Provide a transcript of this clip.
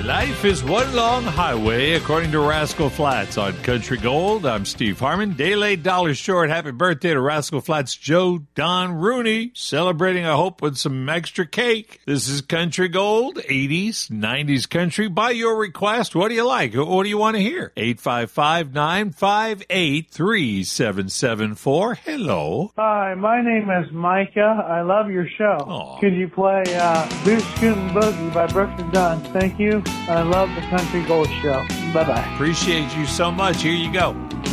Life is one long highway, according to Rascal Flatts on Country Gold. I'm Steve Harmon. Day late, dollar short. Happy birthday to Rascal Flatts Joe Don Rooney, celebrating, I hope, with some extra cake. This is Country Gold, 80s, 90s country. By your request, what do you like? What do you want to hear? 855-958-3774. Hello. Hi, my name is Micah. I love your show. Aw. Could you play Boots Scootin' Boogie by Brooks and Dunn? Thank you. I love the Country Gold Show. Bye-bye. Appreciate you so much. Here you go.